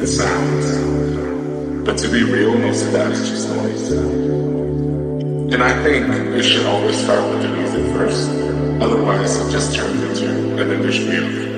the sounds. But to be real, most of that is just noise. And I think you should always start with the music first. Otherwise, it just turns into an industry of